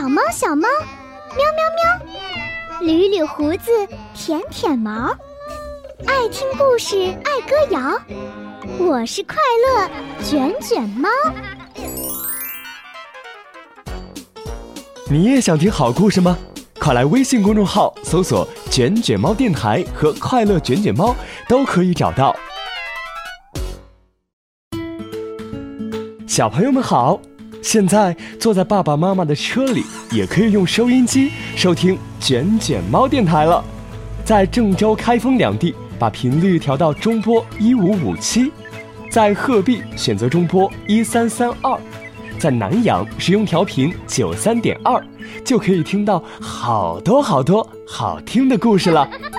小猫小猫，喵喵喵，捋捋胡子，舔舔毛，爱听故事，爱歌谣。我是快乐卷卷猫。 你也想听好故事吗？快来微信公众号搜索卷卷猫电台和快乐卷卷猫，都可以找到。小朋友们好，现在坐在爸爸妈妈的车里，也可以用收音机收听卷卷猫电台了。在郑州、开封两地把频率调到中波1557，在鹤壁选择中波1332，在南阳使用调频93.2，就可以听到好多好听的故事了。